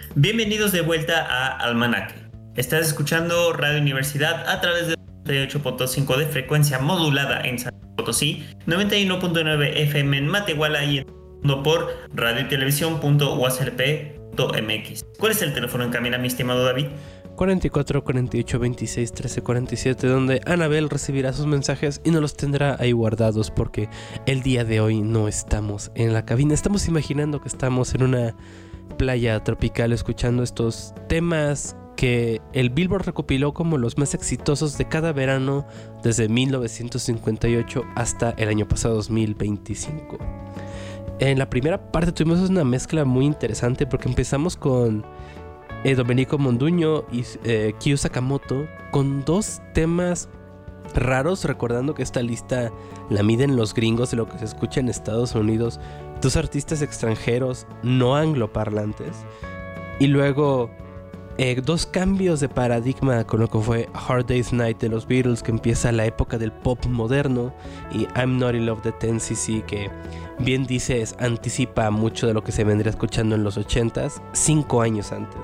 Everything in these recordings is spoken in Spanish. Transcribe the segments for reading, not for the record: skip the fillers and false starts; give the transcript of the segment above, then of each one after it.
Bienvenidos de vuelta a Almanaque. Estás escuchando Radio Universidad a través de 98.5 de frecuencia modulada en San Potosí, 91.9 FM en Matehuala y en el mundo por radiotelevisión.uslp.mx. ¿Cuál es el teléfono en cabina, mi estimado David? 44 48 26 13 47, donde Anabel recibirá sus mensajes y nos los tendrá ahí guardados, porque el día de hoy no estamos en la cabina. Estamos imaginando que estamos en una playa tropical escuchando estos temas que el Billboard recopiló como los más exitosos de cada verano desde 1958 hasta el año pasado, 2025. En la primera parte tuvimos una mezcla muy interesante porque empezamos con Domenico Modugno y Kyu Sakamoto con dos temas raros, recordando que esta lista la miden los gringos de lo que se escucha en Estados Unidos, dos artistas extranjeros no angloparlantes, y luego dos cambios de paradigma con lo que fue Hard Day's Night de los Beatles, que empieza la época del pop moderno, y I'm Not in Love de 10cc, que bien dices anticipa mucho de lo que se vendría escuchando en los 80s, 5 años antes.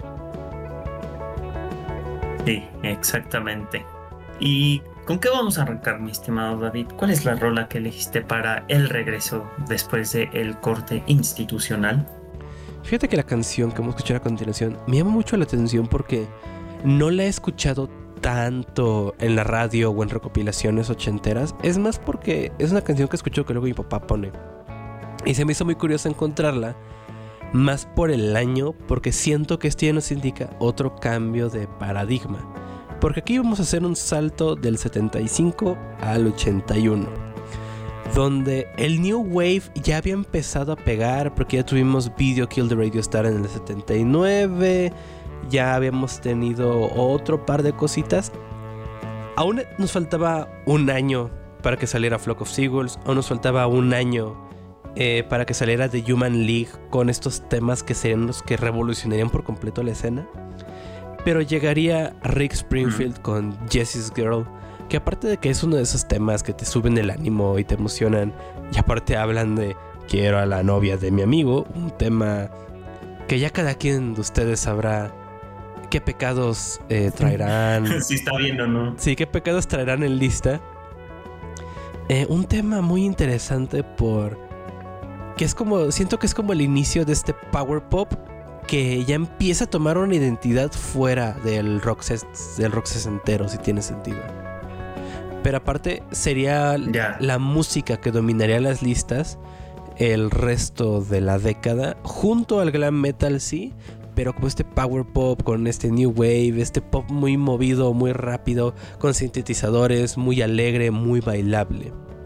Sí, exactamente. ¿Y con qué vamos a arrancar, mi estimado David? ¿Cuál es la rola que elegiste para el regreso después del corte institucional? Fíjate que la canción que vamos a escuchar a continuación me llama mucho la atención porque no la he escuchado tanto en la radio o en recopilaciones ochenteras. Es más porque es una canción que escucho que luego mi papá pone. Y se me hizo muy curioso encontrarla, más por el año, porque siento que esto ya nos indica otro cambio de paradigma. Porque aquí vamos a hacer un salto del 75 al 81, donde el New Wave ya había empezado a pegar, porque ya tuvimos Video Kill the Radio Star en el 79, ya habíamos tenido otro par de cositas. Aún nos faltaba un año para que saliera Flock of Seagulls, aún nos faltaba un año para que saliera The Human League, con estos temas que serían los que revolucionarían por completo la escena. Pero llegaría Rick Springfield con Jessie's Girl, que aparte de que es uno de esos temas que te suben el ánimo y te emocionan, y aparte hablan de quiero a la novia de mi amigo, un tema que ya cada quien de ustedes sabrá qué pecados traerán. Si está bien o no. Sí, qué pecados traerán en lista. Un tema muy interesante que es como, siento que es como el inicio de este power pop que ya empieza a tomar una identidad fuera del rock sesentero, si tiene sentido. Pero aparte sería la música que dominaría las listas el resto de la década, junto al glam metal, sí, pero como este power pop con este new wave, este pop muy movido, muy rápido, con sintetizadores, muy alegre, muy bailable.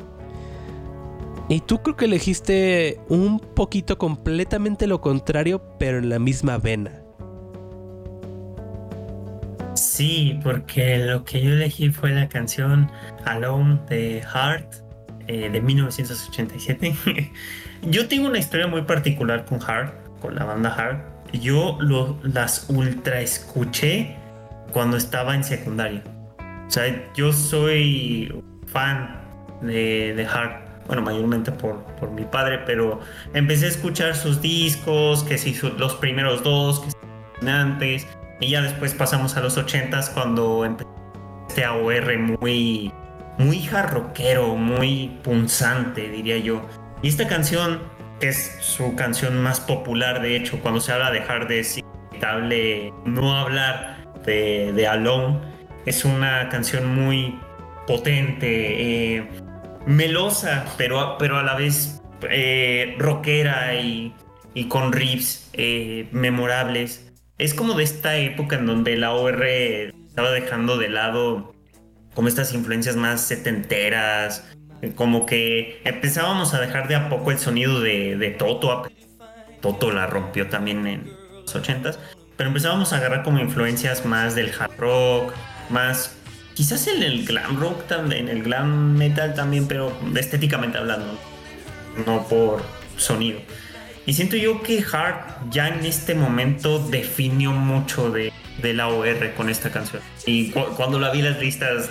Y tú creo que elegiste un poquito completamente lo contrario, pero en la misma vena. Sí, porque lo que yo elegí fue la canción Alone de Heart, de 1987. Yo tengo una historia muy particular con Heart, con la banda Heart. Yo las ultra escuché cuando estaba en secundaria. O sea, yo soy fan de Heart. Bueno, mayormente por mi padre, pero empecé a escuchar sus discos, que sí, los primeros dos, que sí, antes, y ya después pasamos a los 80s cuando empezó este AOR muy, muy hard rockero, muy punzante, diría yo. Y esta canción, que es su canción más popular, de hecho, cuando se habla de hard, es inevitable no hablar de Alone. Es una canción muy potente, melosa, pero a la vez rockera y con riffs memorables. Es como de esta época en donde la OR estaba dejando de lado como estas influencias más setenteras, como que empezábamos a dejar de a poco el sonido de Toto. Toto la rompió también en los 80s, pero empezábamos a agarrar como influencias más del hard rock, más quizás en el glam rock también, en el glam metal también, pero estéticamente hablando, no por sonido. Y siento yo que Heart ya en este momento definió mucho de la OR con esta canción. Y cuando la vi las listas,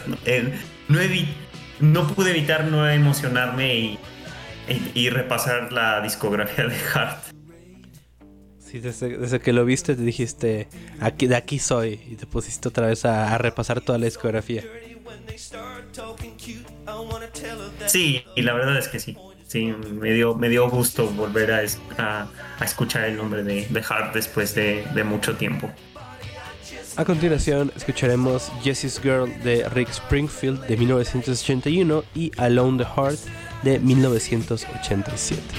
no pude evitar no emocionarme y repasar la discografía de Heart. Sí, desde que lo viste te dijiste, de aquí soy, y te pusiste otra vez a repasar toda la discografía. Sí, y la verdad es que sí. Sí, me dio gusto volver a escuchar el nombre de Heart después de mucho tiempo. A continuación escucharemos Jessie's Girl de Rick Springfield de 1981 y Alone the Heart de 1987.